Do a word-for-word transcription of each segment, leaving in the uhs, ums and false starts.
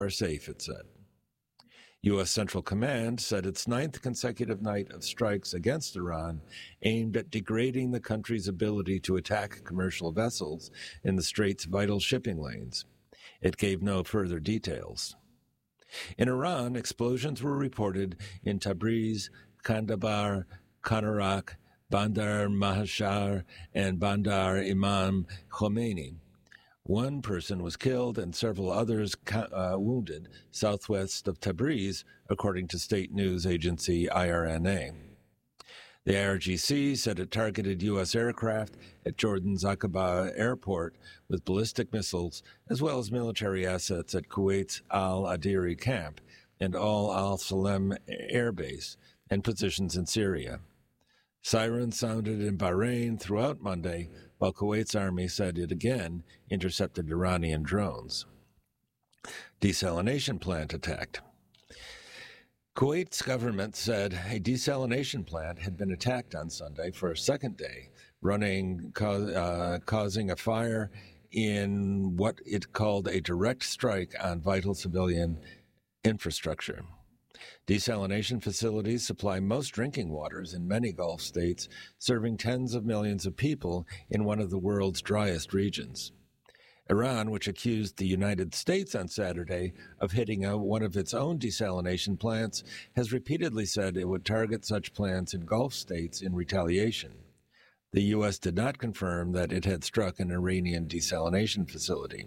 are safe, it said. U S. Central Command said its ninth consecutive night of strikes against Iran aimed at degrading the country's ability to attack commercial vessels in the Strait's vital shipping lanes. It gave no further details. In Iran, explosions were reported in Tabriz, Kandahar, Kanarak, Bandar Mahshar, and Bandar Imam Khomeini. One person was killed and several others uh, wounded southwest of Tabriz, according to state news agency I R N A. The I R G C said it targeted U S aircraft at Jordan's Aqaba airport with ballistic missiles, as well as military assets at Kuwait's Al-Adiri camp and Al Al-Salem air base and positions in Syria. Sirens sounded in Bahrain throughout Monday, while Kuwait's army said it again intercepted Iranian drones. Desalination plant attacked. Kuwait's government said a desalination plant had been attacked on Sunday for a second day, running, uh, causing a fire in what it called a direct strike on vital civilian infrastructure. Desalination facilities supply most drinking waters in many Gulf states, serving tens of millions of people in one of the world's driest regions. Iran, which accused the United States on Saturday of hitting a, one of its own desalination plants, has repeatedly said it would target such plants in Gulf states in retaliation. The U S did not confirm that it had struck an Iranian desalination facility.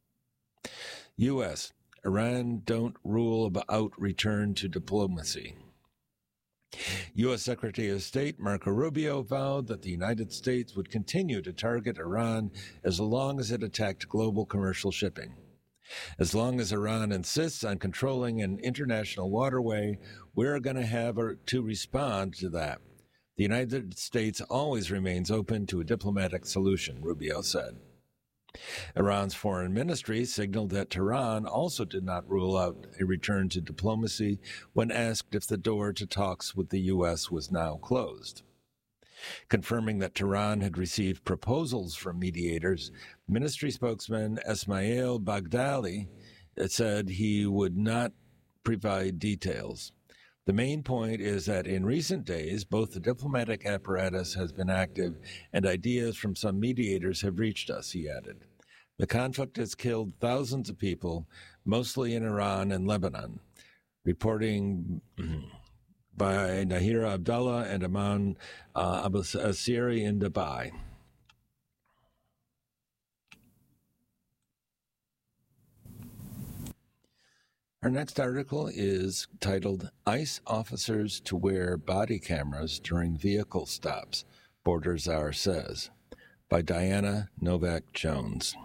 U S Iran don't rule about return to diplomacy. U S. Secretary of State Marco Rubio vowed that the United States would continue to target Iran as long as it attacked global commercial shipping. As long as Iran insists on controlling an international waterway, we're going to have to respond to that. The United States always remains open to a diplomatic solution, Rubio said. Iran's foreign ministry signaled that Tehran also did not rule out a return to diplomacy when asked if the door to talks with the U S was now closed. Confirming that Tehran had received proposals from mediators, ministry spokesman Esmail Baghdadi said he would not provide details. The main point is that in recent days, both the diplomatic apparatus has been active and ideas from some mediators have reached us, he added. The conflict has killed thousands of people, mostly in Iran and Lebanon. Reporting by Nahira Abdullah and Aman uh, Asiri in Dubai. Our next article is titled, ICE Officers to Wear Body Cameras During Vehicle Stops, Bordesar Says, by Diana Novak-Jones.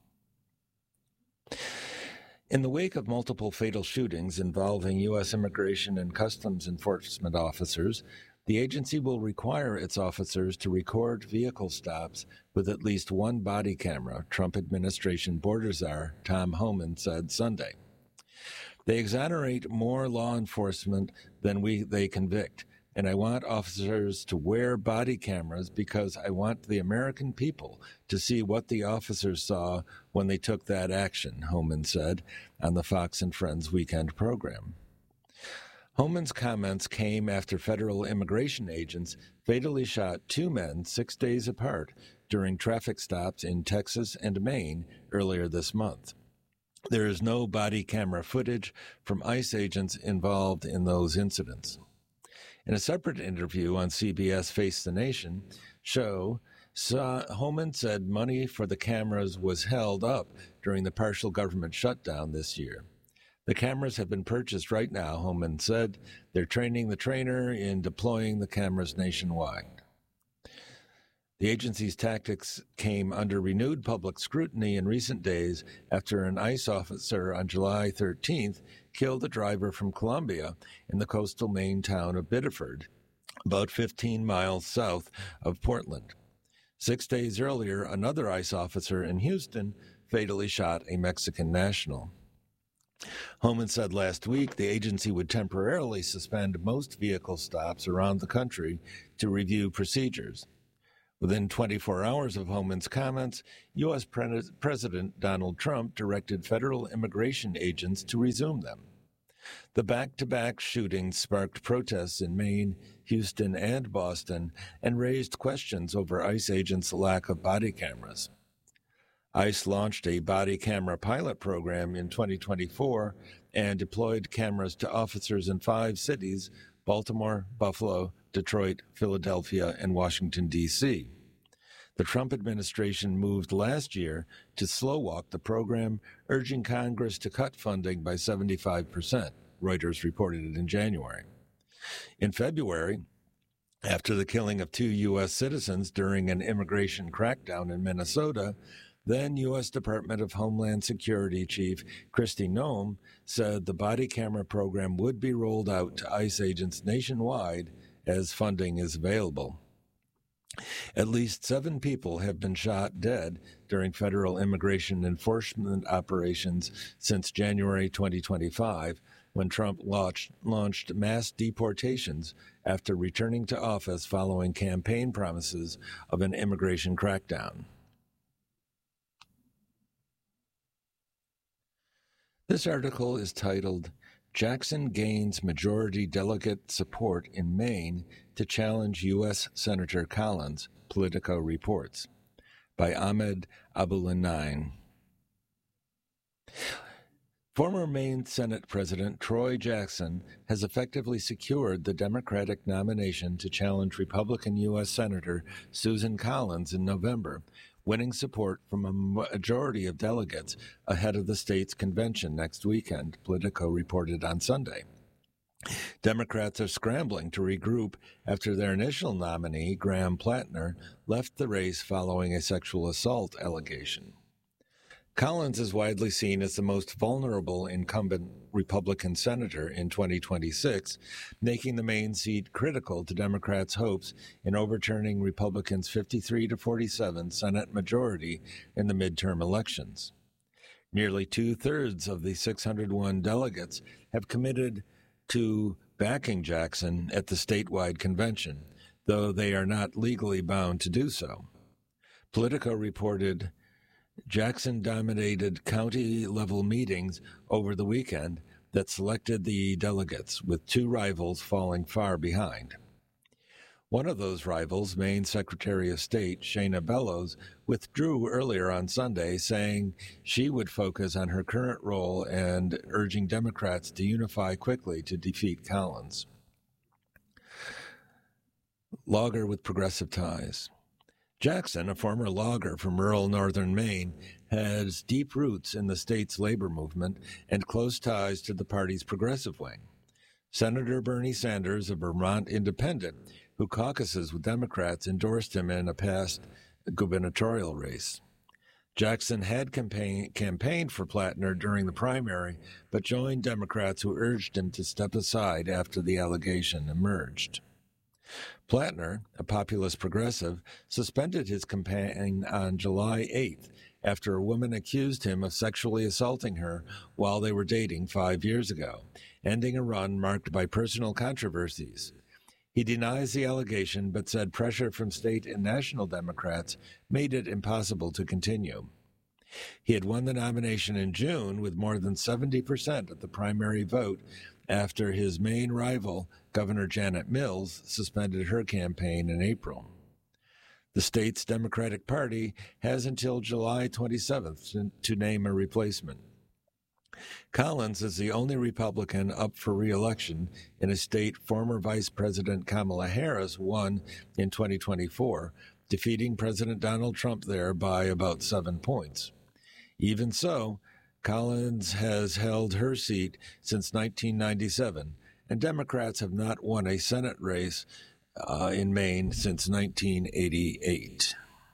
In the wake of multiple fatal shootings involving U S immigration and customs enforcement officers, the agency will require its officers to record vehicle stops with at least one body camera, Trump administration border czar Tom Homan said Sunday. They exonerate more law enforcement than we they convict, and I want officers to wear body cameras because I want the American people to see what the officers saw when they took that action, Homan said on the Fox and Friends weekend program. Homan's comments came after federal immigration agents fatally shot two men six days apart during traffic stops in Texas and Maine earlier this month. There is no body camera footage from ICE agents involved in those incidents. In a separate interview on C B S Face the Nation show, Homan said money for the cameras was held up during the partial government shutdown this year. The cameras have been purchased right now, Homan said. They're training the trainer in deploying the cameras nationwide. The agency's tactics came under renewed public scrutiny in recent days after an ICE officer on July thirteenth killed a driver from Colombia in the coastal Maine town of Biddeford, about fifteen miles south of Portland. Six days earlier, another ICE officer in Houston fatally shot a Mexican national. Homan said last week the agency would temporarily suspend most vehicle stops around the country to review procedures. Within twenty-four hours of Homan's comments, U S. Pre- President Donald Trump directed federal immigration agents to resume them. The back-to-back shootings sparked protests in Maine, Houston, and Boston, and raised questions over ICE agents' lack of body cameras. ICE launched a body camera pilot program in twenty twenty-four and deployed cameras to officers in five cities: Baltimore, Buffalo, Detroit, Philadelphia, and Washington, D C The Trump administration moved last year to slow-walk the program, urging Congress to cut funding by seventy-five percent, Reuters reported it in January. In February, after the killing of two U S citizens during an immigration crackdown in Minnesota, then U S. Department of Homeland Security Chief Kristi Noem said the body camera program would be rolled out to ICE agents nationwide as funding is available. At least seven people have been shot dead during federal immigration enforcement operations since January twenty twenty-five, when Trump launched, launched mass deportations after returning to office following campaign promises of an immigration crackdown. This article is titled, Jackson Gains Majority Delegate Support in Maine to Challenge U S. Senator Collins, Politico reports, by Ahmed Aboulanine. Former Maine Senate President Troy Jackson has effectively secured the Democratic nomination to challenge Republican U S. Senator Susan Collins in November, winning support from a majority of delegates ahead of the state's convention next weekend, Politico reported on Sunday. Democrats are scrambling to regroup after their initial nominee, Graham Plattner, left the race following a sexual assault allegation. Collins is widely seen as the most vulnerable incumbent Republican senator in twenty twenty-six, making the Maine seat critical to Democrats' hopes in overturning Republicans' fifty-three to forty-seven Senate majority in the midterm elections. Nearly two-thirds of the six hundred one delegates have committed to backing Jackson at the statewide convention, though they are not legally bound to do so. Politico reported Jackson dominated county-level meetings over the weekend that selected the delegates, with two rivals falling far behind. One of those rivals, Maine Secretary of State Shayna Bellows, withdrew earlier on Sunday, saying she would focus on her current role and urging Democrats to unify quickly to defeat Collins. Logger with progressive ties. Jackson, a former logger from rural northern Maine, has deep roots in the state's labor movement and close ties to the party's progressive wing. Senator Bernie Sanders, a Vermont independent who caucuses with Democrats, endorsed him in a past gubernatorial race. Jackson had campaign, campaigned for Plattner during the primary, but joined Democrats who urged him to step aside after the allegation emerged. Plattner, a populist progressive, suspended his campaign on July eighth after a woman accused him of sexually assaulting her while they were dating five years ago, ending a run marked by personal controversies. He denies the allegation, but said pressure from state and national Democrats made it impossible to continue. He had won the nomination in June with more than seventy percent of the primary vote after his main rival, Governor Janet Mills, suspended her campaign in April. The state's Democratic Party has until July twenty-seventh to name a replacement. Collins is the only Republican up for re-election in a state former Vice President Kamala Harris won in twenty twenty-four, defeating President Donald Trump there by about seven points. Even so, Collins has held her seat since nineteen ninety-seven, and Democrats have not won a Senate race uh, in Maine since nineteen eighty-eight.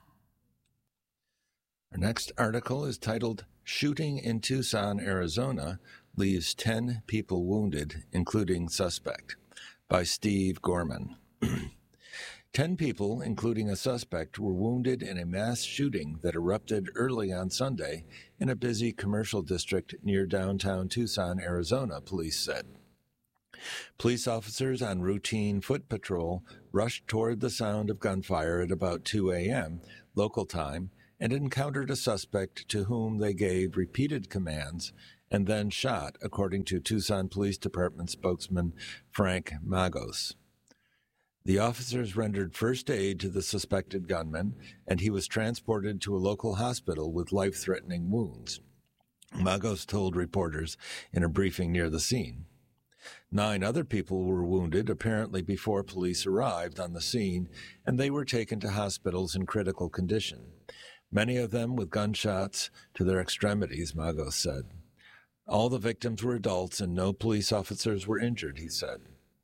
Our next article is titled, Shooting in Tucson, Arizona Leaves ten People Wounded, Including Suspect, by Steve Gorman. Ten people, including a suspect, were wounded in a mass shooting that erupted early on Sunday in a busy commercial district near downtown Tucson, Arizona, police said. Police officers on routine foot patrol rushed toward the sound of gunfire at about two a.m. local time and encountered a suspect to whom they gave repeated commands and then shot, according to Tucson Police Department spokesman Frank Magos. The officers rendered first aid to the suspected gunman, and he was transported to a local hospital with life-threatening wounds, Magos told reporters in a briefing near the scene. Nine other people were wounded, apparently before police arrived on the scene, and they were taken to hospitals in critical condition, many of them with gunshots to their extremities, Magos said. All the victims were adults and no police officers were injured, he said.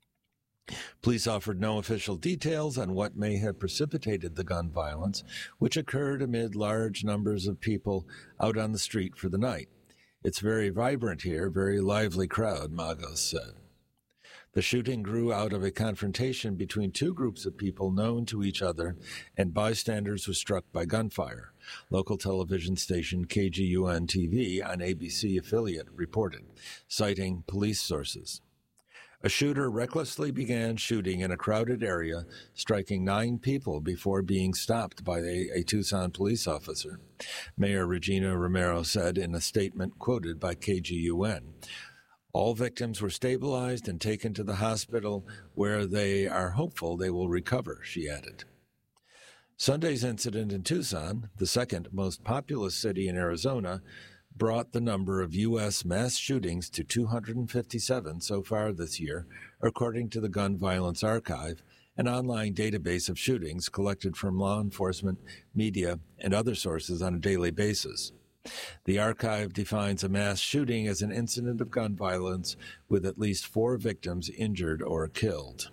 Police offered no official details on what may have precipitated the gun violence, which occurred amid large numbers of people out on the street for the night. It's very vibrant here, very lively crowd, Magos said. The shooting grew out of a confrontation between two groups of people known to each other, and bystanders were struck by gunfire, local television station K G U N T V on A B C affiliate reported, citing police sources. A shooter recklessly began shooting in a crowded area, striking nine people before being stopped by a, a Tucson police officer, Mayor Regina Romero said in a statement quoted by K G U N. All victims were stabilized and taken to the hospital, where they are hopeful they will recover, she added. Sunday's incident in Tucson, the second most populous city in Arizona, brought the number of U S mass shootings to two hundred fifty-seven so far this year, according to the Gun Violence Archive, an online database of shootings collected from law enforcement, media, and other sources on a daily basis. The archive defines a mass shooting as an incident of gun violence with at least four victims injured or killed.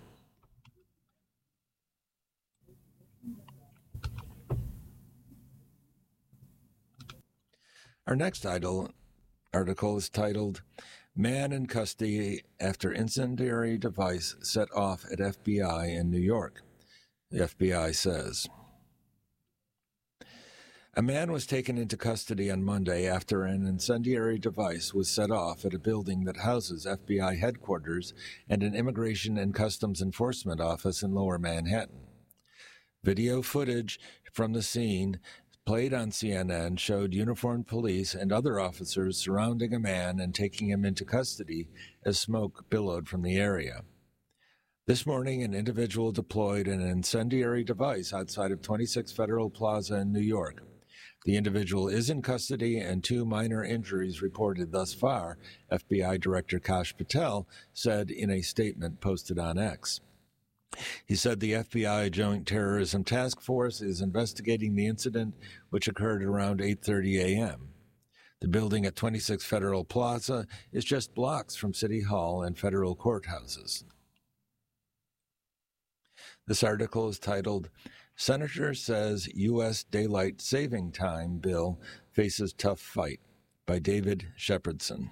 Our next idol, article is titled, Man in Custody After Incendiary Device Set Off at F B I in New York. The F B I says, a man was taken into custody on Monday after an incendiary device was set off at a building that houses F B I headquarters and an Immigration and Customs Enforcement office in Lower Manhattan. Video footage from the scene played on C N N showed uniformed police and other officers surrounding a man and taking him into custody as smoke billowed from the area. This morning, an individual deployed an incendiary device outside of twenty-six Federal Plaza in New York. The individual is in custody and two minor injuries reported thus far, F B I Director Kash Patel said in a statement posted on X. He said the F B I Joint Terrorism Task Force is investigating the incident, which occurred around eight thirty a.m. The building at twenty-six Federal Plaza is just blocks from City Hall and federal courthouses. This article is titled, Senator Says U S Daylight Saving Time Bill Faces Tough Fight, by David Shepardson.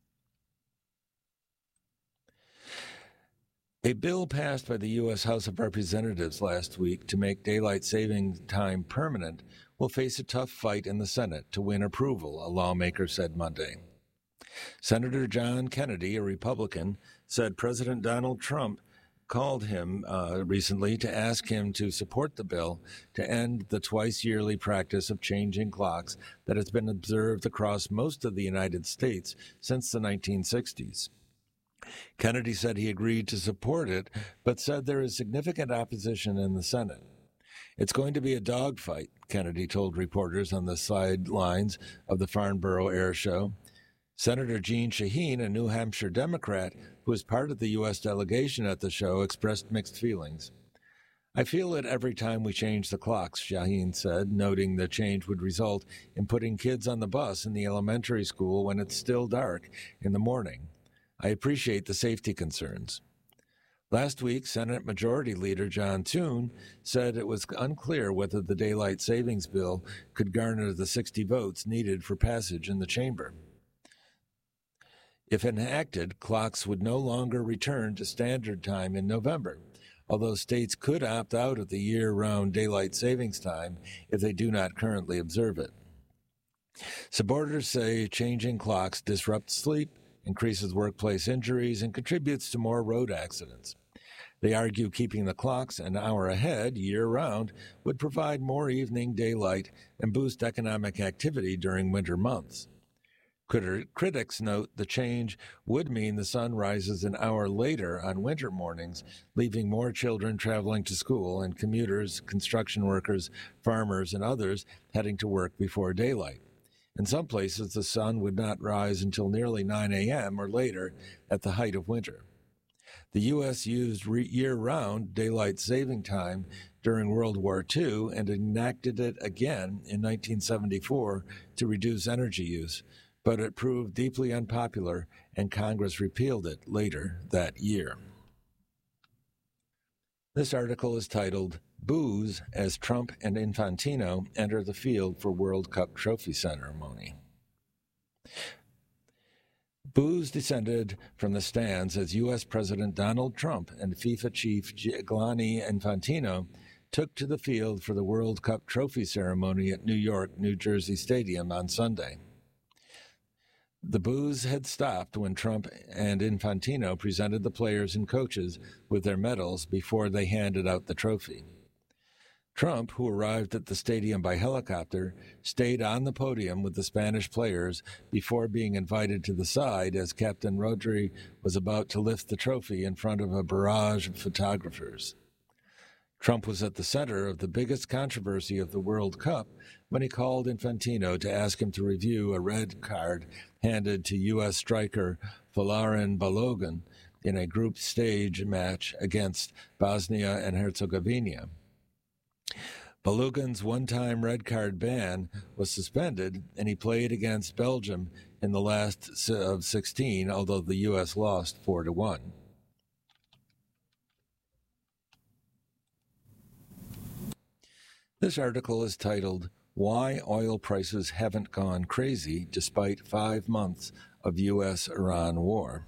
A bill passed by the U S House of Representatives last week to make daylight saving time permanent will face a tough fight in the Senate to win approval, a lawmaker said Monday. Senator John Kennedy, a Republican, said President Donald Trump called him uh, recently to ask him to support the bill to end the twice-yearly practice of changing clocks that has been observed across most of the United States since the nineteen sixties. Kennedy said he agreed to support it, but said there is significant opposition in the Senate. It's going to be a dogfight, Kennedy told reporters on the sidelines of the Farnborough Air Show. Senator Jeanne Shaheen, a New Hampshire Democrat who was part of the U S delegation at the show, expressed mixed feelings. I feel it every time we change the clocks, Shaheen said, noting the change would result in putting kids on the bus in the elementary school when it's still dark in the morning. I appreciate the safety concerns. Last week, Senate Majority Leader John Thune said it was unclear whether the daylight savings bill could garner the sixty votes needed for passage in the chamber. If enacted, clocks would no longer return to standard time in November, although states could opt out of the year-round daylight savings time if they do not currently observe it. Supporters say changing clocks disrupts sleep, increases workplace injuries, and contributes to more road accidents. They argue keeping the clocks an hour ahead year-round would provide more evening daylight and boost economic activity during winter months. Critics note the change would mean the sun rises an hour later on winter mornings, leaving more children traveling to school and commuters, construction workers, farmers, and others heading to work before daylight. In some places, the sun would not rise until nearly nine a.m. or later at the height of winter. The U S used re- year-round daylight saving time during World War Two and enacted it again in nineteen seventy-four to reduce energy use, but it proved deeply unpopular, and Congress repealed it later that year. This article is titled, Booze as Trump and Infantino Enter the Field for World Cup Trophy Ceremony. Boos descended from the stands as U S. President Donald Trump and FIFA chief Gianni Infantino took to the field for the World Cup Trophy Ceremony at New York, New Jersey Stadium on Sunday. The boos had stopped when Trump and Infantino presented the players and coaches with their medals before they handed out the trophy. Trump, who arrived at the stadium by helicopter, stayed on the podium with the Spanish players before being invited to the side as Captain Rodri was about to lift the trophy in front of a barrage of photographers. Trump was at the center of the biggest controversy of the World Cup when he called Infantino to ask him to review a red card handed to U S striker Folarin Balogun in a group stage match against Bosnia and Herzegovina. Balogun's one-time red card ban was suspended, and he played against Belgium in the last of sixteen, although the U S lost four to one. This article is titled, Why Oil Prices Haven't Gone Crazy Despite Five Months of U S Iran War.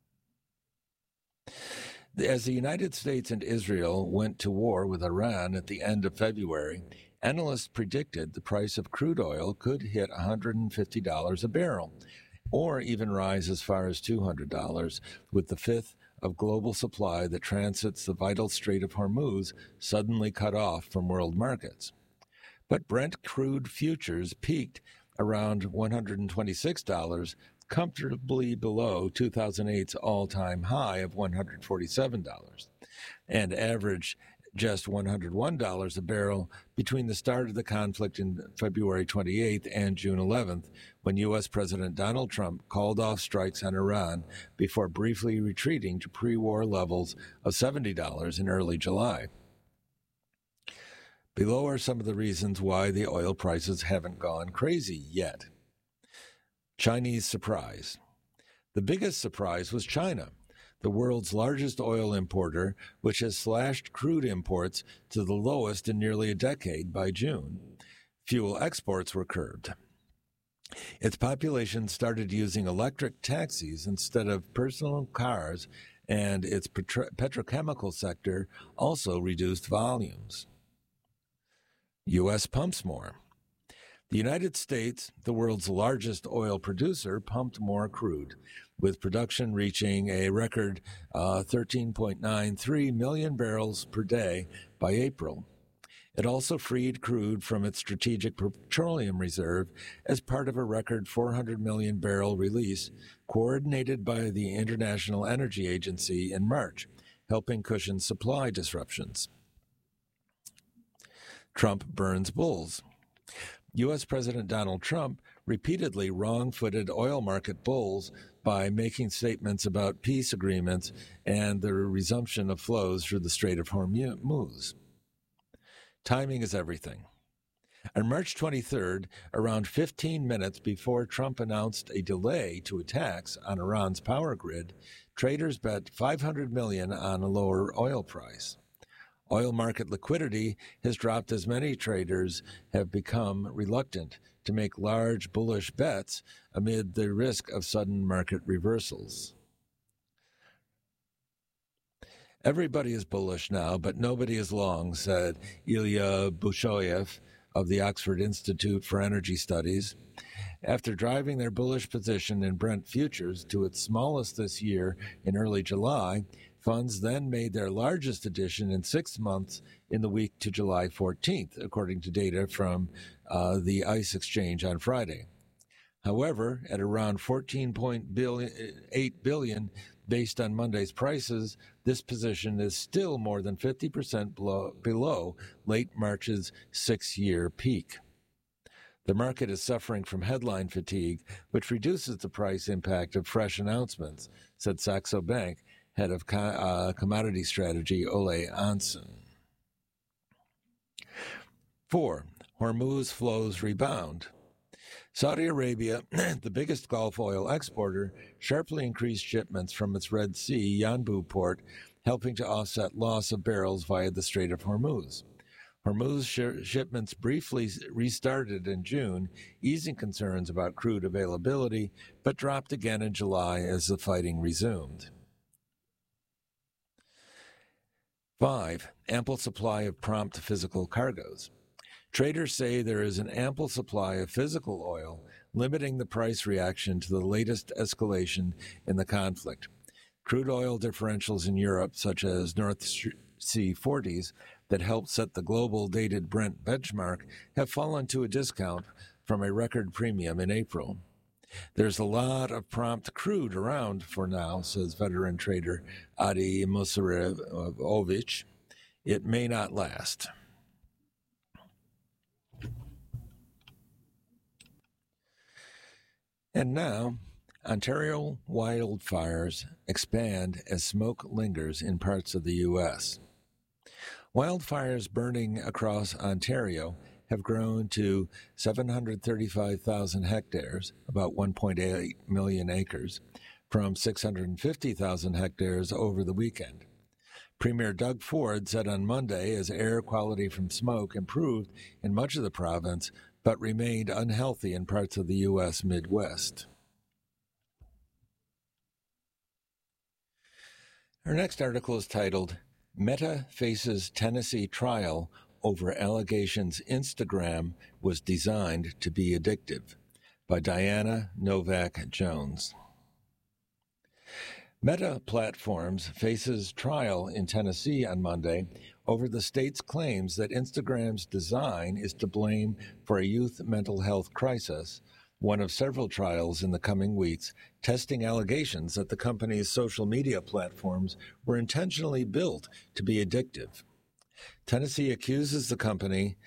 As the United States and Israel went to war with Iran at the end of February, analysts predicted the price of crude oil could hit one hundred fifty dollars a barrel, or even rise as far as two hundred dollars, with the fifth of global supply that transits the vital Strait of Hormuz suddenly cut off from world markets. But Brent crude futures peaked around one hundred twenty-six dollars, comfortably below two thousand eight's all-time high of one hundred forty-seven dollars, and averaged just one hundred one dollars a barrel between the start of the conflict in February twenty-eighth and June eleventh, when U S. President Donald Trump called off strikes on Iran before briefly retreating to pre-war levels of seventy dollars in early July. Below are some of the reasons why the oil prices haven't gone crazy yet. Chinese surprise. The biggest surprise was China, the world's largest oil importer, which has slashed crude imports to the lowest in nearly a decade by June. Fuel exports were curbed. Its population started using electric taxis instead of personal cars, and its petro- petrochemical sector also reduced volumes. U S pumps more. The United States, the world's largest oil producer, pumped more crude, with production reaching a record uh, thirteen point nine three million barrels per day by April. It also freed crude from its strategic petroleum reserve as part of a record four hundred million barrel release coordinated by the International Energy Agency in March, helping cushion supply disruptions. Trump burns bulls. U S. President Donald Trump repeatedly wrong-footed oil market bulls by making statements about peace agreements and the resumption of flows through the Strait of Hormuz. Timing is everything. On March twenty-third, around fifteen minutes before Trump announced a delay to attacks on Iran's power grid, traders bet five hundred million dollars on a lower oil price. Oil market liquidity has dropped as many traders have become reluctant to make large bullish bets amid the risk of sudden market reversals. Everybody is bullish now, but nobody is long, said Ilya Bushoyev, of the Oxford Institute for Energy Studies. After driving their bullish position in Brent futures to its smallest this year in early July, funds then made their largest addition in six months in the week to July fourteenth, according to data from uh, the ICE exchange on Friday. However, at around fourteen point eight billion dollars based on Monday's prices, this position is still more than fifty percent below, below late March's six-year peak. The market is suffering from headline fatigue, which reduces the price impact of fresh announcements, said Saxo Bank head of co- uh, commodity strategy Ole Anson. Four, Hormuz flows rebound. Saudi Arabia, the biggest Gulf oil exporter, sharply increased shipments from its Red Sea Yanbu port, helping to offset loss of barrels via the Strait of Hormuz. Hormuz sh- shipments briefly restarted in June, easing concerns about crude availability, but dropped again in July as the fighting resumed. Five, ample supply of prompt physical cargoes. Traders say there is an ample supply of physical oil, limiting the price reaction to the latest escalation in the conflict. Crude oil differentials in Europe, such as North Sea forties, that helped set the global dated Brent benchmark, have fallen to a discount from a record premium in April. There's a lot of prompt crude around for now, says veteran trader Adi Musarevic. It may not last. And now, Ontario wildfires expand as smoke lingers in parts of the U S. Wildfires burning across Ontario have grown to seven hundred thirty-five thousand hectares, about one point eight million acres, from six hundred fifty thousand hectares over the weekend. Premier Doug Ford said on Monday as air quality from smoke improved in much of the province, but remained unhealthy in parts of the U S Midwest. Our next article is titled, Meta Faces Tennessee Trial Over Allegations Instagram Was Designed to Be Addictive, by Diana Novak-Jones. Meta Platforms faces trial in Tennessee on Monday over the state's claims that Instagram's design is to blame for a youth mental health crisis, one of several trials in the coming weeks testing allegations that the company's social media platforms were intentionally built to be addictive. Tennessee accuses the company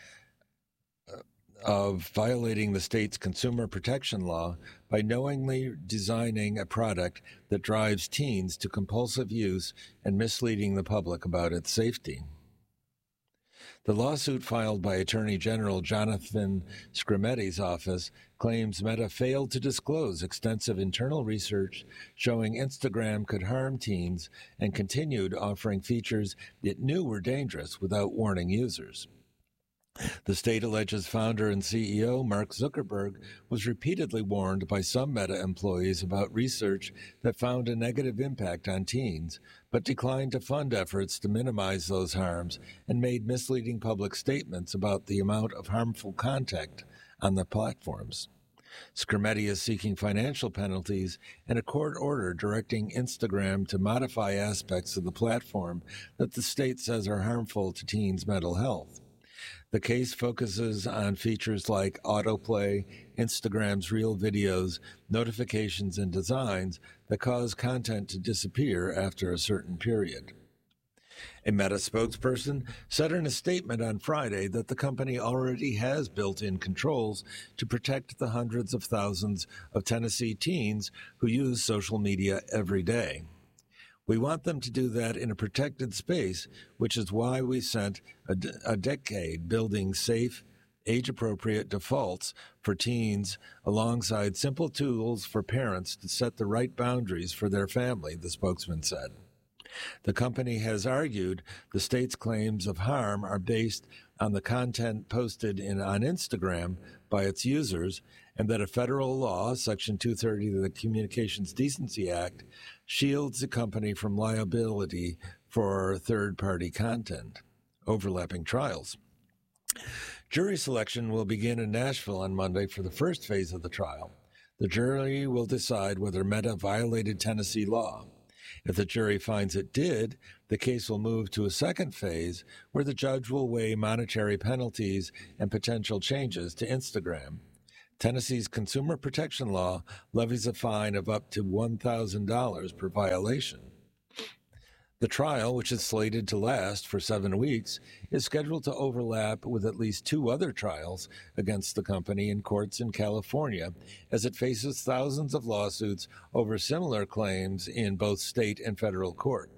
of violating the state's consumer protection law by knowingly designing a product that drives teens to compulsive use and misleading the public about its safety. The lawsuit filed by Attorney General Jonathan Scrimetti's office claims Meta failed to disclose extensive internal research showing Instagram could harm teens and continued offering features it knew were dangerous without warning users. The state alleges founder and C E O Mark Zuckerberg was repeatedly warned by some Meta employees about research that found a negative impact on teens, but declined to fund efforts to minimize those harms and made misleading public statements about the amount of harmful content on the platforms. Scrimetti is seeking financial penalties and a court order directing Instagram to modify aspects of the platform that the state says are harmful to teens' mental health. The case focuses on features like autoplay, Instagram's Reel videos, notifications, and designs that cause content to disappear after a certain period. A Meta spokesperson said in a statement on Friday that the company already has built-in controls to protect the hundreds of thousands of Tennessee teens who use social media every day. We want them to do that in a protected space, which is why we spent a, d- a decade building safe, age-appropriate defaults for teens alongside simple tools for parents to set the right boundaries for their family, the spokesman said. The company has argued the state's claims of harm are based on the content posted in, on Instagram by its users, and that a federal law, Section two thirty of the Communications Decency Act, shields the company from liability for third-party content. Overlapping trials. Jury selection will begin in Nashville on Monday for the first phase of the trial. The jury will decide whether Meta violated Tennessee law. If the jury finds it did, the case will move to a second phase where the judge will weigh monetary penalties and potential changes to Instagram. Tennessee's consumer protection law levies a fine of up to one thousand dollars per violation. The trial, which is slated to last for seven weeks, is scheduled to overlap with at least two other trials against the company in courts in California, as it faces thousands of lawsuits over similar claims in both state and federal court.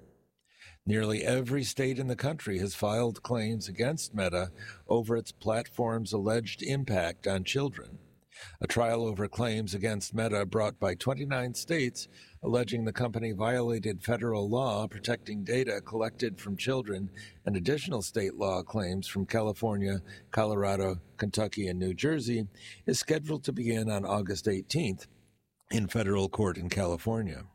Nearly every state in the country has filed claims against Meta over its platform's alleged impact on children. A trial over claims against Meta brought by twenty-nine states alleging the company violated federal law protecting data collected from children and additional state law claims from California, Colorado, Kentucky, and New Jersey is scheduled to begin on August eighteenth in federal court in California.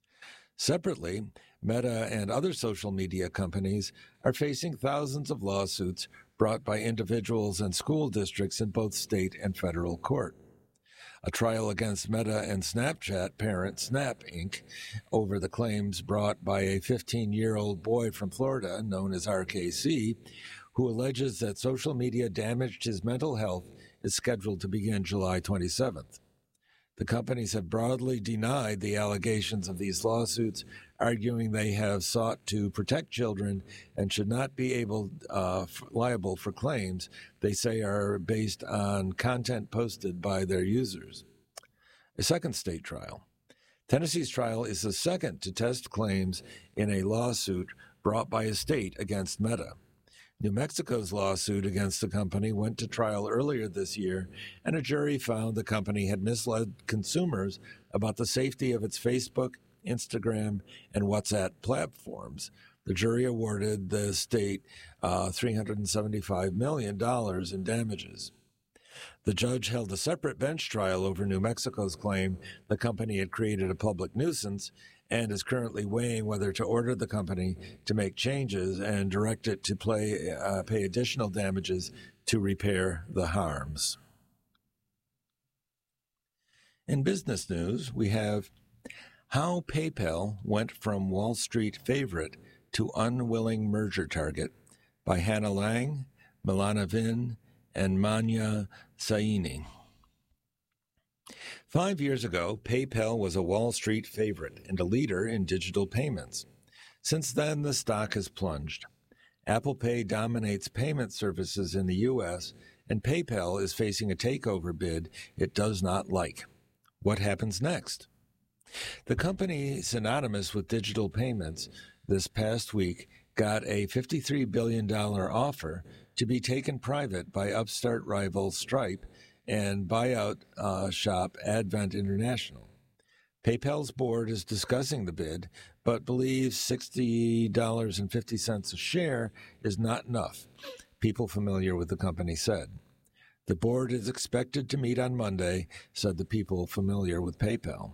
Separately, Meta and other social media companies are facing thousands of lawsuits brought by individuals and school districts in both state and federal court. A trial against Meta and Snapchat parent Snap Incorporated over the claims brought by a fifteen-year-old boy from Florida known as R K C, who alleges that social media damaged his mental health, is scheduled to begin July twenty-seventh. The companies have broadly denied the allegations of these lawsuits, arguing they have sought to protect children and should not be able uh, liable for claims they say are based on content posted by their users. A second state trial. Tennessee's trial is the second to test claims in a lawsuit brought by a state against Meta. New Mexico's lawsuit against the company went to trial earlier this year, and a jury found the company had misled consumers about the safety of its Facebook, Instagram, and WhatsApp platforms. The jury awarded the state uh, three hundred seventy-five million dollars in damages. The judge held a separate bench trial over New Mexico's claim the company had created a public nuisance and is currently weighing whether to order the company to make changes and direct it to play, uh, pay additional damages to repair the harms. In business news, we have how PayPal went from Wall Street favorite to unwilling merger target by Hannah Lang, Milana Vin, and Manya Saini. Five years ago, PayPal was a Wall Street favorite and a leader in digital payments. Since then, the stock has plunged. Apple Pay dominates payment services in the U S, and PayPal is facing a takeover bid it does not like. What happens next? The company synonymous with digital payments this past week got a fifty-three billion dollars offer to be taken private by upstart rival Stripe and buyout uh, shop Advent International. PayPal's board is discussing the bid, but believes sixty dollars and fifty cents a share is not enough, people familiar with the company said. The board is expected to meet on Monday, said the people familiar with PayPal.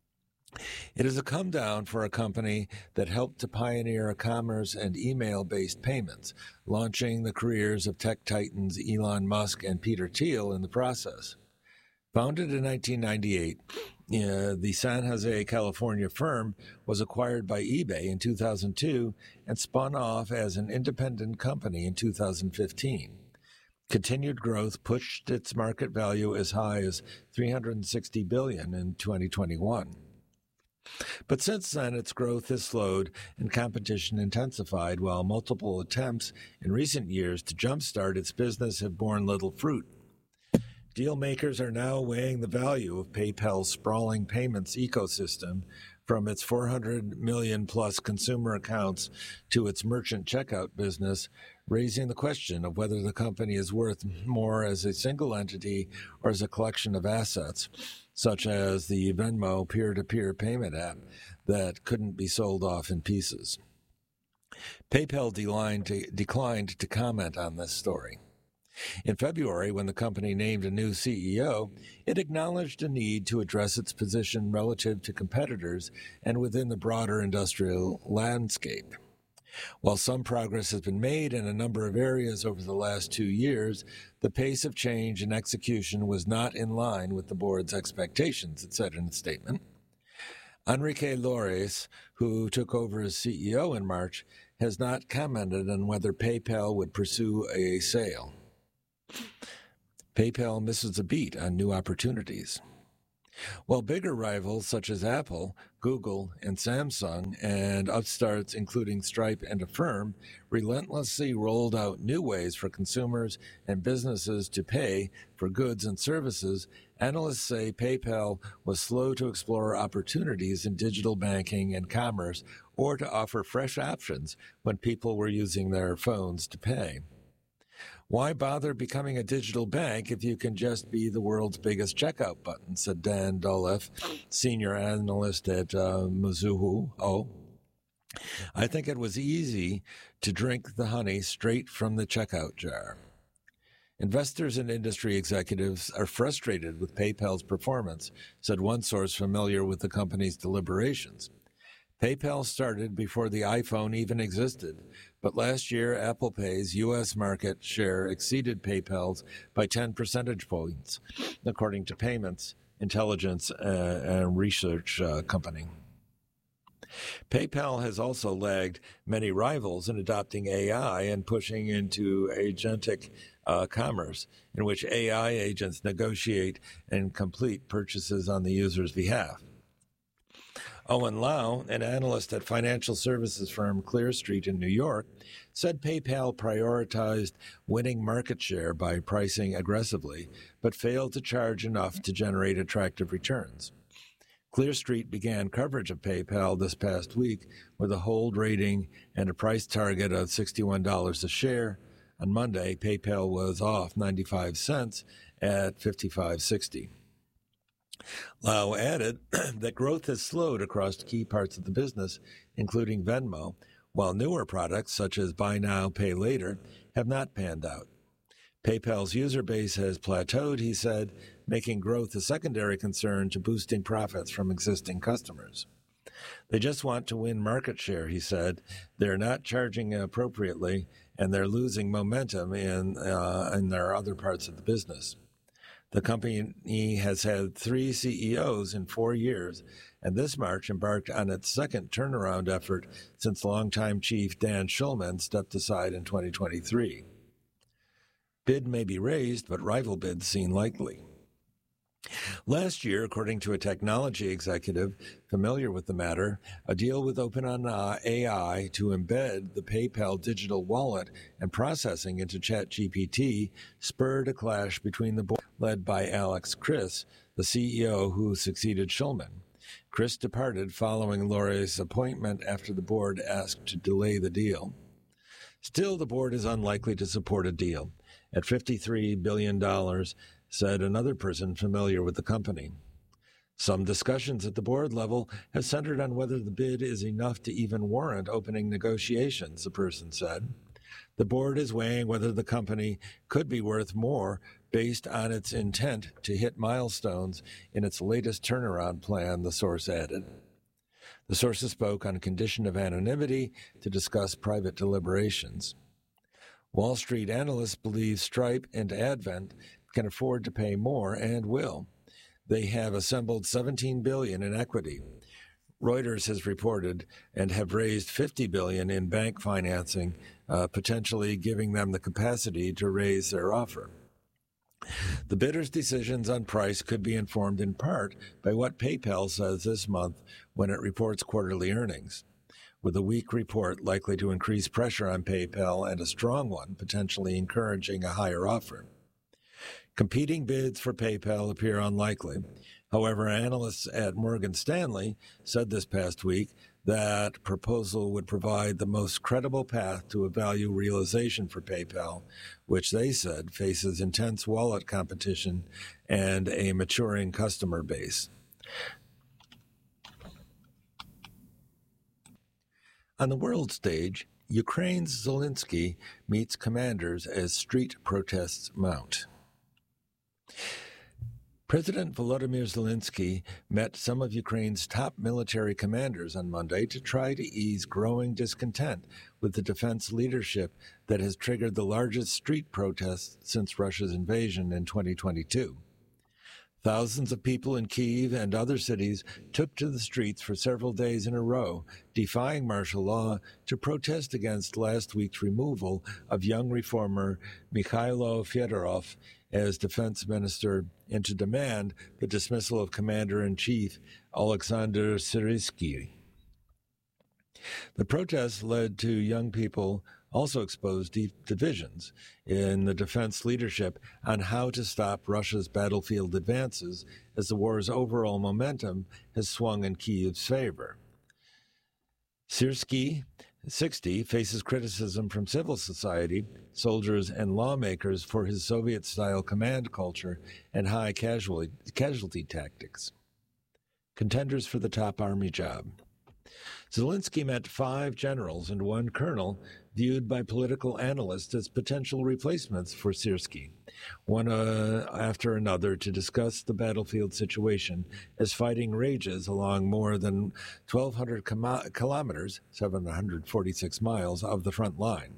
It is a come down for a company that helped to pioneer commerce and email-based payments, launching the careers of tech titans Elon Musk and Peter Thiel in the process. Founded in nineteen ninety-eight, uh, the San Jose, California firm was acquired by eBay in two thousand two and spun off as an independent company in two thousand fifteen. Continued growth pushed its market value as high as three hundred sixty billion dollars in twenty twenty-one. But since then, its growth has slowed and competition intensified, while multiple attempts in recent years to jumpstart its business have borne little fruit. Deal makers are now weighing the value of PayPal's sprawling payments ecosystem, from its four hundred million plus consumer accounts to its merchant checkout business, raising the question of whether the company is worth more as a single entity or as a collection of assets, such as the Venmo peer-to-peer payment app that couldn't be sold off in pieces. PayPal declined to, declined to comment on this story. In February, when the company named a new C E O, it acknowledged a need to address its position relative to competitors and within the broader industrial landscape. While some progress has been made in a number of areas over the last two years, the pace of change and execution was not in line with the board's expectations, it said in a statement. Enrique Lores, who took over as C E O in March, has not commented on whether PayPal would pursue a sale. PayPal misses a beat on new opportunities. While bigger rivals such as Apple, Google, and Samsung, and upstarts including Stripe and Affirm, relentlessly rolled out new ways for consumers and businesses to pay for goods and services, analysts say PayPal was slow to explore opportunities in digital banking and commerce or to offer fresh options when people were using their phones to pay. Why bother becoming a digital bank if you can just be the world's biggest checkout button, said Dan Dolev, senior analyst at uh, Mizuho. Oh, I think it was easy to drink the honey straight from the checkout jar. Investors and industry executives are frustrated with PayPal's performance, said one source familiar with the company's deliberations. PayPal started before the iPhone even existed, but last year Apple Pay's U S market share exceeded PayPal's by ten percentage points, according to Payments Intelligence uh, and Research uh, Company. PayPal has also lagged many rivals in adopting A I and pushing into agentic uh, commerce, in which A I agents negotiate and complete purchases on the user's behalf. Owen Lau, an analyst at financial services firm Clear Street in New York, said PayPal prioritized winning market share by pricing aggressively, but failed to charge enough to generate attractive returns. Clear Street began coverage of PayPal this past week with a hold rating and a price target of sixty-one dollars a share. On Monday, PayPal was off ninety-five cents at fifty-five sixty. Lau added that growth has slowed across key parts of the business, including Venmo, while newer products such as Buy Now, Pay Later have not panned out. PayPal's user base has plateaued, he said, making growth a secondary concern to boosting profits from existing customers. They just want to win market share, he said. They're not charging appropriately, and they're losing momentum in, uh, in their other parts of the business. The company has had three C E Os in four years, and this March embarked on its second turnaround effort since longtime chief Dan Schulman stepped aside in twenty twenty-three. Bid may be raised, but rival bids seem likely. Last year, according to a technology executive familiar with the matter, a deal with OpenAI to embed the PayPal digital wallet and processing into ChatGPT spurred a clash between the board led by Alex Chriss, the C E O who succeeded Schulman. Chriss departed following Lores' appointment after the board asked to delay the deal. Still, the board is unlikely to support a deal. At fifty-three billion dollars, said another person familiar with the company. Some discussions at the board level have centered on whether the bid is enough to even warrant opening negotiations, the person said. The board is weighing whether the company could be worth more based on its intent to hit milestones in its latest turnaround plan, the source added. The sources spoke on condition of anonymity to discuss private deliberations. Wall Street analysts believe Stripe and Advent can afford to pay more and will. They have assembled seventeen billion dollars in equity. Reuters has reported and have raised fifty billion dollars in bank financing, uh, potentially giving them the capacity to raise their offer. The bidders' decisions on price could be informed in part by what PayPal says this month when it reports quarterly earnings, with a weak report likely to increase pressure on PayPal and a strong one potentially encouraging a higher offer. Competing bids for PayPal appear unlikely. However, analysts at Morgan Stanley said this past week that proposal would provide the most credible path to a value realization for PayPal, which they said faces intense wallet competition and a maturing customer base. On the world stage, Ukraine's Zelensky meets commanders as street protests mount. President Volodymyr Zelensky met some of Ukraine's top military commanders on Monday to try to ease growing discontent with the defense leadership that has triggered the largest street protests since Russia's invasion in twenty twenty-two. Thousands of people in Kyiv and other cities took to the streets for several days in a row, defying martial law to protest against last week's removal of young reformer Mikhailo Fedorov as defense minister and to demand the dismissal of Commander-in-Chief Alexander Syrsky. The protests led to young people also exposed deep divisions in the defense leadership on how to stop Russia's battlefield advances as the war's overall momentum has swung in Kyiv's favor. Syrsky, sixty, faces criticism from civil society, soldiers, and lawmakers for his Soviet-style command culture and high casualty, casualty tactics. Contenders for the top army job. Zelensky met five generals and one colonel viewed by political analysts as potential replacements for Syrsky, one uh, after another to discuss the battlefield situation as fighting rages along more than twelve hundred com- kilometers, seven hundred forty-six miles, of the front line.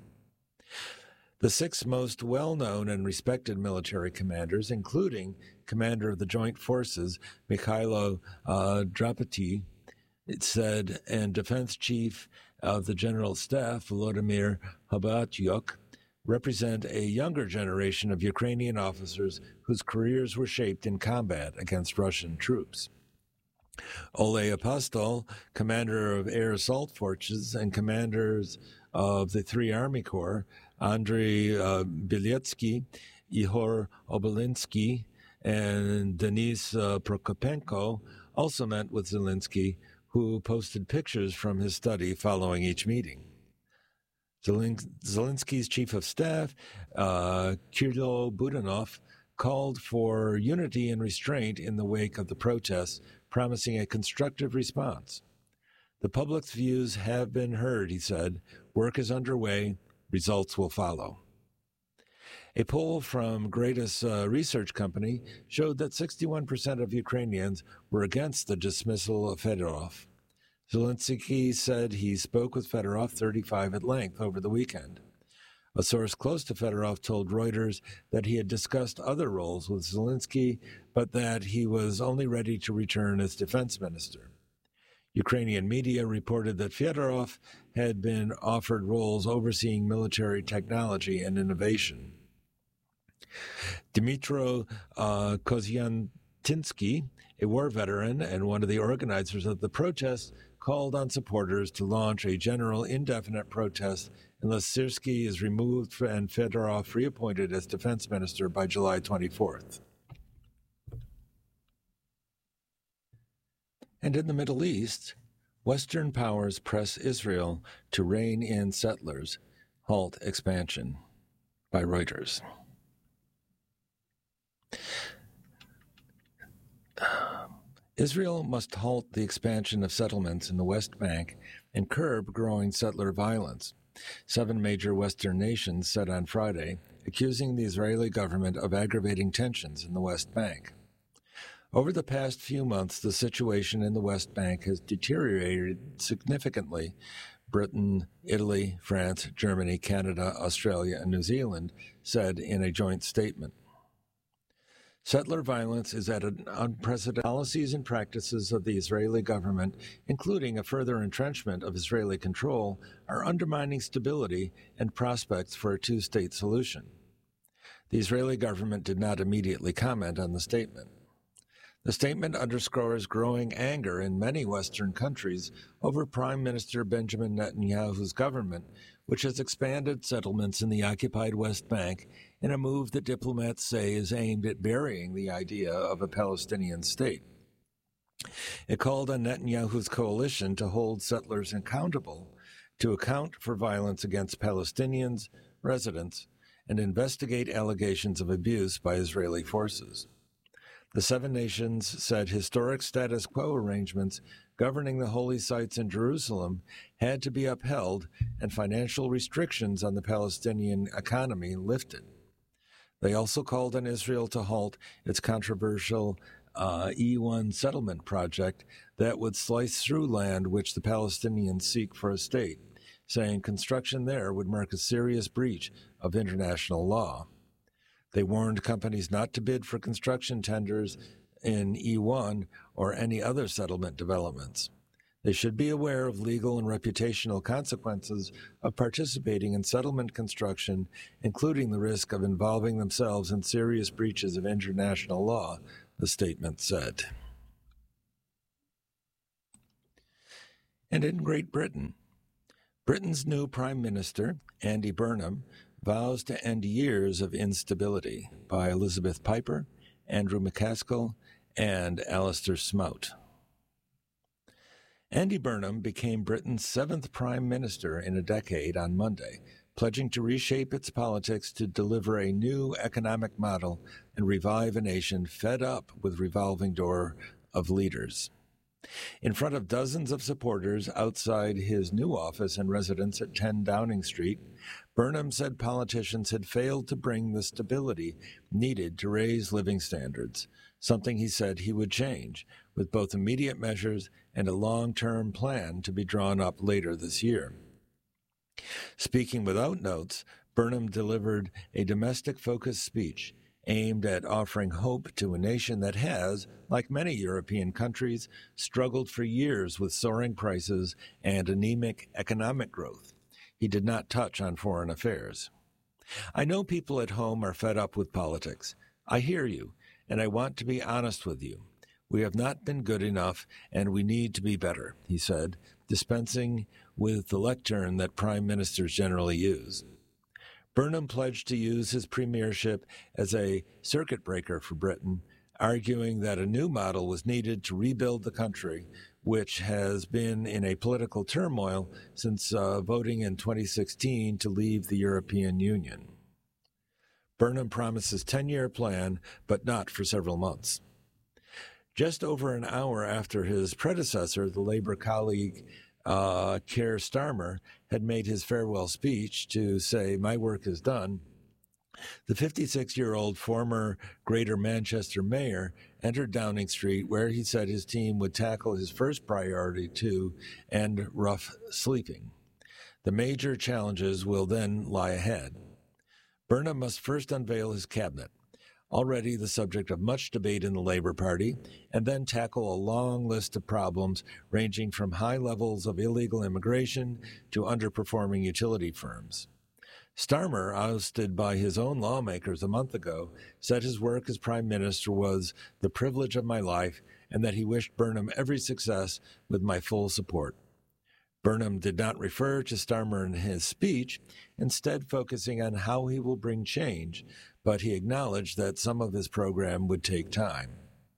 The six most well-known and respected military commanders, including Commander of the Joint Forces, Mikhailo uh, Drapety, it said, and Defense Chief of the General Staff, Volodymyr Hobatyuk, represent a younger generation of Ukrainian officers whose careers were shaped in combat against Russian troops. Ole Apostol, commander of air assault forces and commanders of the three Army Corps, Andrei uh, Bieletsky, Ihor Obelinsky, and Denis uh, Prokopenko, also met with Zelensky, who posted pictures from his study following each meeting. Zelensky's chief of staff, uh, Kirill Budanov, called for unity and restraint in the wake of the protests, promising a constructive response. The public's views have been heard, he said. Work is underway. Results will follow. A poll from Greatest uh, Research Company showed that sixty-one percent of Ukrainians were against the dismissal of Fedorov. Zelensky said he spoke with Fedorov, thirty-five, at length over the weekend. A source close to Fedorov told Reuters that he had discussed other roles with Zelensky, but that he was only ready to return as defense minister. Ukrainian media reported that Fedorov had been offered roles overseeing military technology and innovation. Dmytro uh, Kozyantinsky, a war veteran and one of the organizers of the protests, called on supporters to launch a general indefinite protest unless Syrsky is removed and Fedorov reappointed as defense minister by July twenty-fourth. And in the Middle East, Western powers press Israel to rein in settlers, halt expansion, by Reuters. Israel must halt the expansion of settlements in the West Bank and curb growing settler violence, seven major Western nations said on Friday, accusing the Israeli government of aggravating tensions in the West Bank. Over the past few months, the situation in the West Bank has deteriorated significantly. Britain, Italy, France, Germany, Canada, Australia, and New Zealand said in a joint statement. Settler violence is at an unprecedented. Policies and practices of the Israeli government, including a further entrenchment of Israeli control, are undermining stability and prospects for a two-state solution. The Israeli government did not immediately comment on the statement. The statement underscores growing anger in many Western countries over Prime Minister Benjamin Netanyahu's government, which has expanded settlements in the occupied West Bank in a move that diplomats say is aimed at burying the idea of a Palestinian state. It called on Netanyahu's coalition to hold settlers accountable, to account for violence against Palestinians, residents, and investigate allegations of abuse by Israeli forces. The seven nations said historic status quo arrangements governing the holy sites in Jerusalem had to be upheld and financial restrictions on the Palestinian economy lifted. They also called on Israel to halt its controversial uh, E one settlement project that would slice through land which the Palestinians seek for a state, saying construction there would mark a serious breach of international law. They warned companies not to bid for construction tenders in E one or any other settlement developments. They should be aware of legal and reputational consequences of participating in settlement construction, including the risk of involving themselves in serious breaches of international law, the statement said. And in Great Britain, Britain's new Prime Minister, Andy Burnham, vows to end years of instability, by Elizabeth Piper, Andrew McCaskill, and Alistair Smout. Andy Burnham became Britain's seventh Prime Minister in a decade on Monday, pledging to reshape its politics to deliver a new economic model and revive a nation fed up with revolving door of leaders. In front of dozens of supporters outside his new office and residence at ten Downing Street, Burnham said politicians had failed to bring the stability needed to raise living standards, something he said he would change, with both immediate measures and a long-term plan to be drawn up later this year. Speaking without notes, Burnham delivered a domestic-focused speech aimed at offering hope to a nation that has, like many European countries, struggled for years with soaring prices and anemic economic growth. He did not touch on foreign affairs. I know people at home are fed up with politics. I hear you, and I want to be honest with you. We have not been good enough, and we need to be better, he said, dispensing with the lectern that prime ministers generally use. Burnham pledged to use his premiership as a circuit breaker for Britain, arguing that a new model was needed to rebuild the country, which has been in a political turmoil since uh, voting in twenty sixteen to leave the European Union. Burnham promises a ten-year plan, but not for several months. Just over an hour after his predecessor, the Labour colleague uh, Keir Starmer, had made his farewell speech to say, "My work is done," the fifty-six-year-old former Greater Manchester mayor entered Downing Street, where he said his team would tackle his first priority to end rough sleeping. The major challenges will then lie ahead. Burnham must first unveil his cabinet, already the subject of much debate in the Labour Party, and then tackle a long list of problems ranging from high levels of illegal immigration to underperforming utility firms. Starmer, ousted by his own lawmakers a month ago, said his work as Prime Minister was the privilege of my life and that he wished Burnham every success with my full support. Burnham did not refer to Starmer in his speech, instead focusing on how he will bring change, but he acknowledged that some of his program would take time.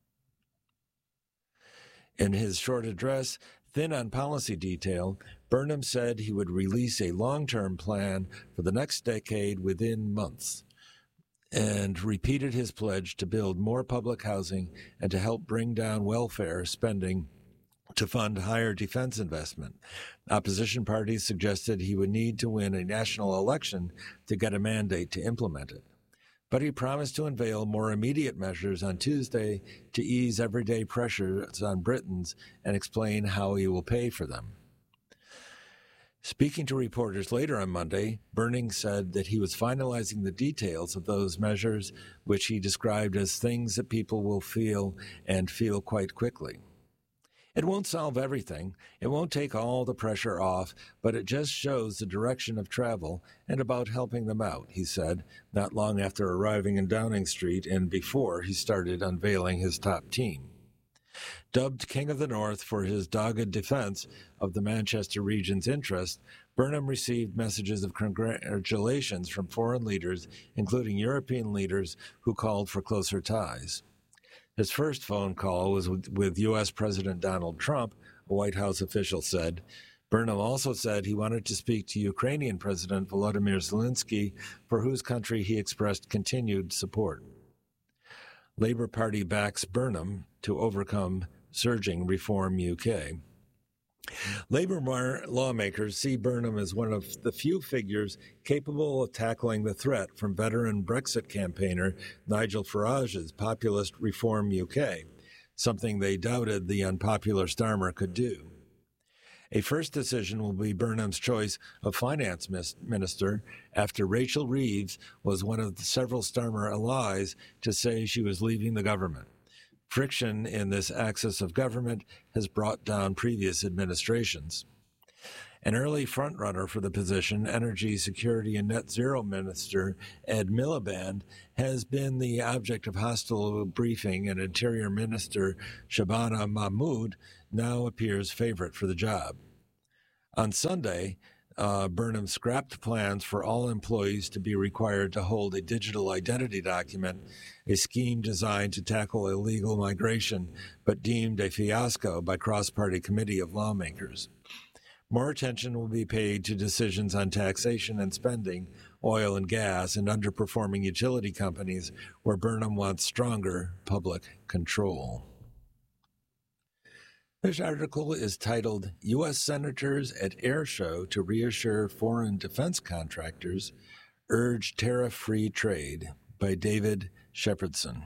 In his short address, thin on policy detail, Burnham said he would release a long-term plan for the next decade within months, and repeated his pledge to build more public housing and to help bring down welfare spending to fund higher defense investment. Opposition parties suggested he would need to win a national election to get a mandate to implement it. But he promised to unveil more immediate measures on Tuesday to ease everyday pressures on Britons and explain how he will pay for them. Speaking to reporters later on Monday, Burnham said that he was finalizing the details of those measures, which he described as things that people will feel and feel quite quickly. It won't solve everything, it won't take all the pressure off, but it just shows the direction of travel and about helping them out, he said, not long after arriving in Downing Street and before he started unveiling his top team. Dubbed King of the North for his dogged defense of the Manchester region's interest, Burnham received messages of congratulations from foreign leaders, including European leaders who called for closer ties. His first phone call was with, with U S President Donald Trump, a White House official said. Burnham also said he wanted to speak to Ukrainian President Volodymyr Zelensky, for whose country he expressed continued support. Labour Party backs Burnham to overcome surging Reform U K. Labor mar- lawmakers see Burnham as one of the few figures capable of tackling the threat from veteran Brexit campaigner Nigel Farage's populist Reform U K, something they doubted the unpopular Starmer could do. A first decision will be Burnham's choice of finance minister after Rachel Reeves was one of the several Starmer allies to say she was leaving the government. Friction in this axis of government has brought down previous administrations. An early frontrunner for the position, Energy, Security, and Net Zero Minister Ed Miliband, has been the object of hostile briefing, and Interior Minister Shabana Mahmood now appears favorite for the job. On Sunday, uh, Burnham scrapped plans for all employees to be required to hold a digital identity document, a scheme designed to tackle illegal migration, but deemed a fiasco by cross-party committee of lawmakers. More attention will be paid to decisions on taxation and spending, oil and gas, and underperforming utility companies, where Burnham wants stronger public control. This article is titled, U S Senators at Air Show to Reassure Foreign Defense Contractors Urge Tariff-Free Trade, by David Shepardson.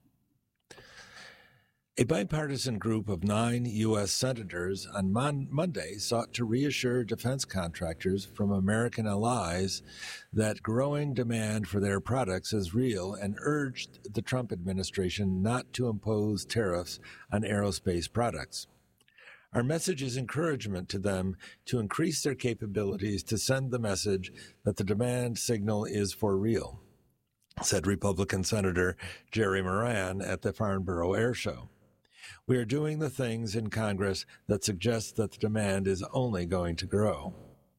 A bipartisan group of nine U S senators on Mon- Monday sought to reassure defense contractors from American allies that growing demand for their products is real, and urged the Trump administration not to impose tariffs on aerospace products. Our message is encouragement to them to increase their capabilities to send the message that the demand signal is for real, said Republican Senator Jerry Moran at the Farnborough Air Show. We are doing the things in Congress that suggest that the demand is only going to grow.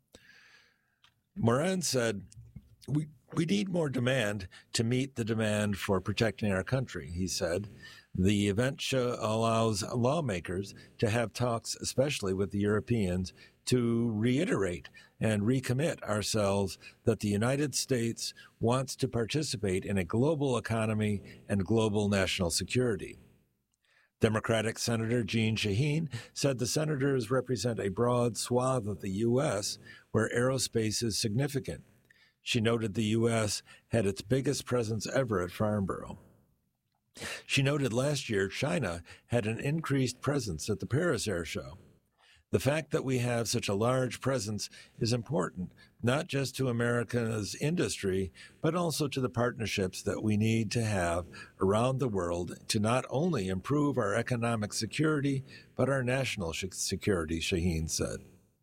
Moran said, we, we need more demand to meet the demand for protecting our country, he said. The event show allows lawmakers to have talks, especially with the Europeans, to reiterate and recommit ourselves that the United States wants to participate in a global economy and global national security. Democratic Senator Jeanne Shaheen said the senators represent a broad swath of the U S where aerospace is significant. She noted the U S had its biggest presence ever at Farnborough. She noted last year China had an increased presence at the Paris Air Show. The fact that we have such a large presence is important, not just to America's industry, but also to the partnerships that we need to have around the world to not only improve our economic security, but our national security, Shaheen said.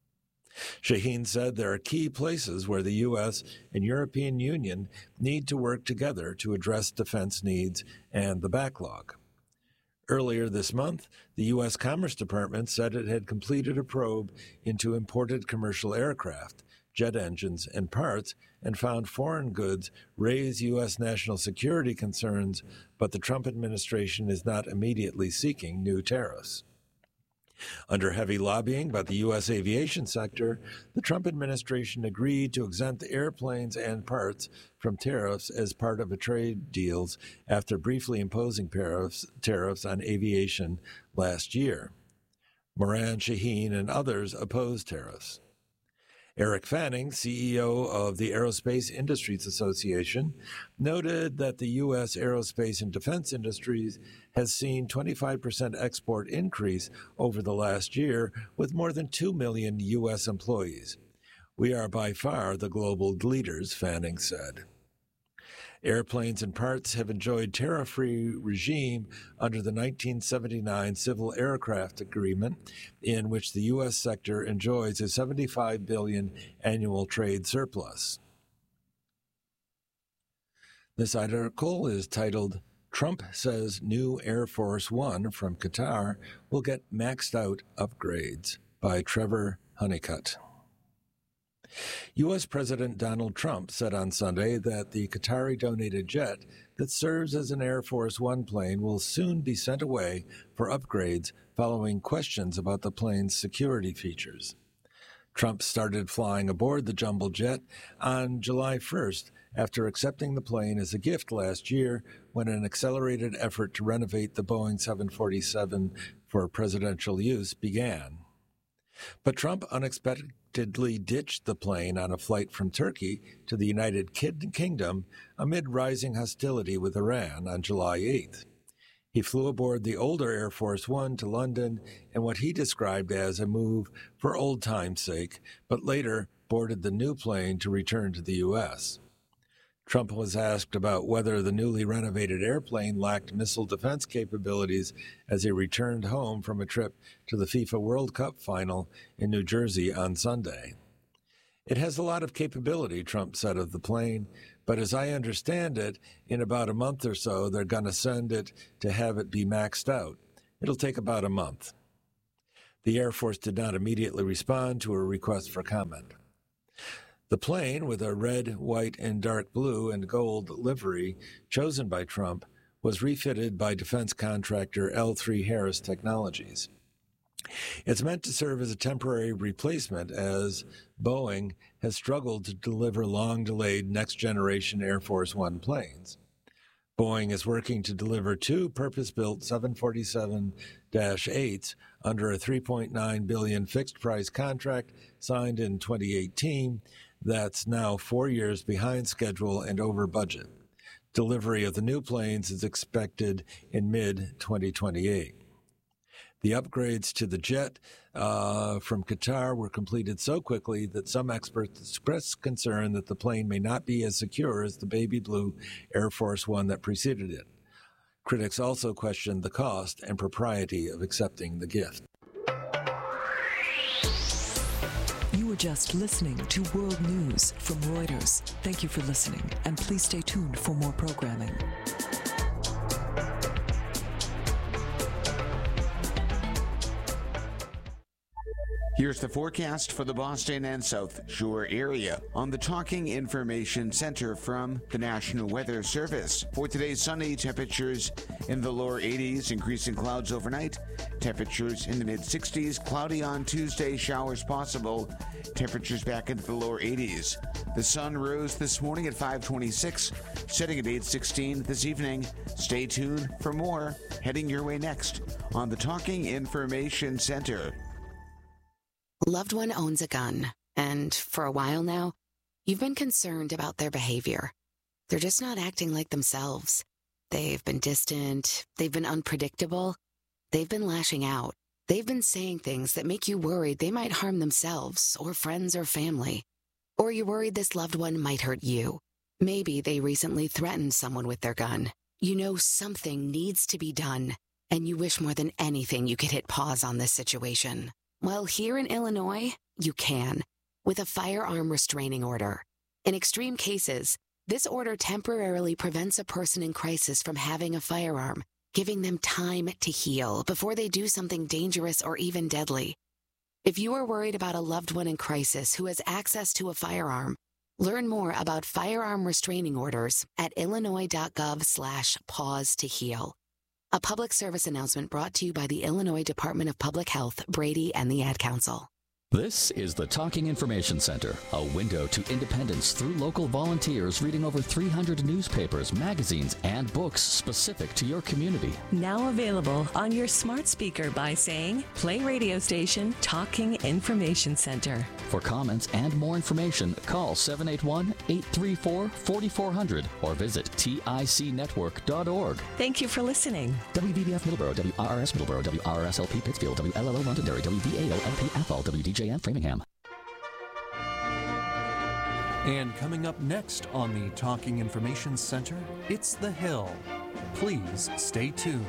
Shaheen said there are key places where the U S and European Union need to work together to address defense needs and the backlog. Earlier this month, the U S Commerce Department said it had completed a probe into imported commercial aircraft, jet engines, and parts, and found foreign goods raise U S national security concerns, but the Trump administration is not immediately seeking new tariffs. Under heavy lobbying by the U S aviation sector, the Trump administration agreed to exempt airplanes and parts from tariffs as part of a trade deals after briefly imposing tariffs, tariffs on aviation last year. Moran, Shaheen, and others opposed tariffs. Eric Fanning, C E O of the Aerospace Industries Association, noted that the U S aerospace and defense industries has seen twenty-five percent export increase over the last year with more than two million U S employees. We are by far the global leaders, Fanning said. Airplanes and parts have enjoyed tariff-free regime under the nineteen seventy-nine Civil Aircraft Agreement, in which the U S sector enjoys a seventy-five billion dollars annual trade surplus. This article is titled, Trump Says New Air Force One from Qatar Will Get Maxed Out Upgrades, by Trevor Honeycutt. U S. President Donald Trump said on Sunday that the Qatari-donated jet that serves as an Air Force One plane will soon be sent away for upgrades following questions about the plane's security features. Trump started flying aboard the jumbo jet on July first after accepting the plane as a gift last year when an accelerated effort to renovate the Boeing seven forty-seven for presidential use began. But Trump unexpectedly ditched the plane on a flight from Turkey to the United Kingdom amid rising hostility with Iran on July eighth. He flew aboard the older Air Force One to London in what he described as a move for old time's sake, but later boarded the new plane to return to the U S. Trump was asked about whether the newly renovated airplane lacked missile defense capabilities as he returned home from a trip to the FIFA World Cup final in New Jersey on Sunday. It has a lot of capability, Trump said of the plane, but as I understand it, in about a month or so, they're going to send it to have it be maxed out. It'll take about a month. The Air Force did not immediately respond to a request for comment. The plane, with a red, white, and dark blue and gold livery chosen by Trump, was refitted by defense contractor L three Harris Technologies. It's meant to serve as a temporary replacement as Boeing has struggled to deliver long-delayed next-generation Air Force One planes. Boeing is working to deliver two purpose-built seven forty-seven dash eights under a three point nine billion dollars fixed-price contract signed in twenty eighteen that's now four years behind schedule and over budget. Delivery of the new planes is expected in mid twenty twenty-eight. The upgrades to the jet uh, from Qatar were completed so quickly that some experts expressed concern that the plane may not be as secure as the baby blue Air Force One that preceded it. Critics also questioned the cost and propriety of accepting the gift. You were just listening to World News from Reuters. Thank you for listening, and please stay tuned for more programming. Here's the forecast for the Boston and South Shore area on the Talking Information Center from the National Weather Service. For today's sunny, temperatures in the lower eighties, increasing clouds overnight. Temperatures in the mid-sixties, cloudy on Tuesday, showers possible. Temperatures back into the lower eighties. The sun rose this morning at five twenty-six, setting at eight sixteen this evening. Stay tuned for more heading your way next on the Talking Information Center. Loved one owns a gun, and for a while now, you've been concerned about their behavior. They're just not acting like themselves. They've been distant, they've been unpredictable, they've been lashing out. They've been saying things that make you worried they might harm themselves or friends or family. Or you're worried this loved one might hurt you. Maybe they recently threatened someone with their gun. You know something needs to be done, and you wish more than anything you could hit pause on this situation. Well, here in Illinois, you can, with a firearm restraining order. In extreme cases, this order temporarily prevents a person in crisis from having a firearm, giving them time to heal before they do something dangerous or even deadly. If you are worried about a loved one in crisis who has access to a firearm, learn more about firearm restraining orders at illinois.gov slash pause to heal. A public service announcement brought to you by the Illinois Department of Public Health, Brady, and the Ad Council. This is the Talking Information Center, a window to independence through local volunteers reading over three hundred newspapers, magazines, and books specific to your community. Now available on your smart speaker by saying, play radio station Talking Information Center. For comments and more information, call seven eight one, eight three four, four four zero zero or visit tic network dot org. Thank you for listening. W V B F Middleborough, W R R S Middleborough, W R R S L P Pittsfield, W L L O Londonderry, W V A O L P Athol, W D J M Framingham. And coming up next on the Talking Information Center, it's The Hill. Please stay tuned.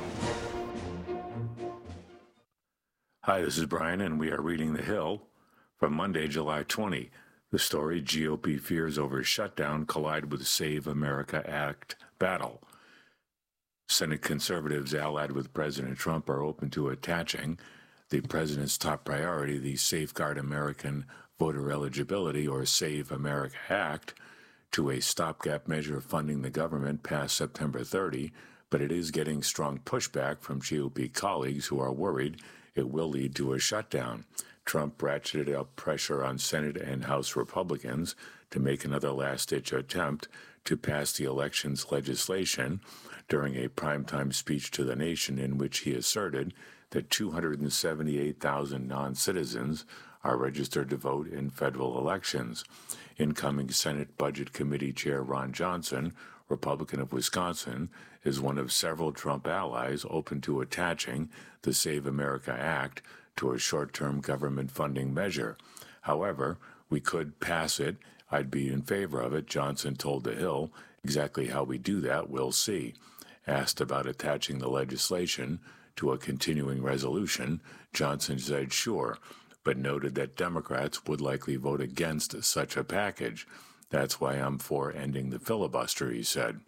Hi, this is Brian, and we are reading The Hill from Monday, July twentieth. The story, G O P fears over shutdown collide with Save America Act battle. Senate conservatives allied with President Trump are open to attaching the president's top priority, the Safeguard American Voter Eligibility, or Save America Act, to a stopgap measure funding the government past September thirtieth, but it is getting strong pushback from G O P colleagues who are worried it will lead to a shutdown. Trump ratcheted up pressure on Senate and House Republicans to make another last-ditch attempt to pass the elections legislation during a primetime speech to the nation in which he asserted that two hundred seventy-eight thousand non-citizens are registered to vote in federal elections. Incoming Senate Budget Committee Chair Ron Johnson, Republican of Wisconsin, is one of several Trump allies open to attaching the Save America Act to a short-term government funding measure. However, we could pass it. I'd be in favor of it, Johnson told The Hill. Exactly how we do that, we'll see. Asked about attaching the legislation to a continuing resolution, Johnson said sure, but noted that Democrats would likely vote against such a package. That's why I'm for ending the filibuster, he said.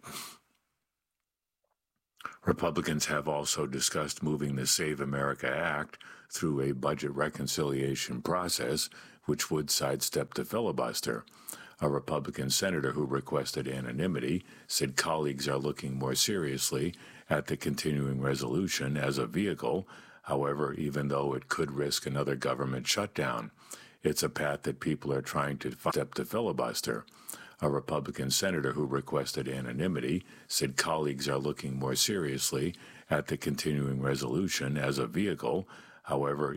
Republicans have also discussed moving the Save America Act through a budget reconciliation process, which would sidestep the filibuster. A Republican senator who requested anonymity said colleagues are looking more seriously at the continuing resolution as a vehicle, however, even though it could risk another government shutdown. It's a path that people are trying to step the filibuster. A Republican senator who requested anonymity said colleagues are looking more seriously at the continuing resolution as a vehicle, however,